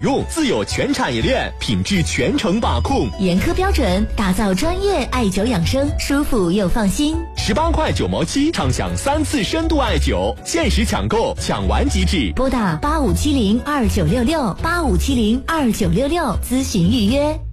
用，自有全产业链，品质全程把控， 严苛标准，打造专业艾灸养生，舒服又放心。 18块9毛7，畅享3次深度艾灸，限时抢购，抢完即止。 拨打85702966，85702966咨询预约。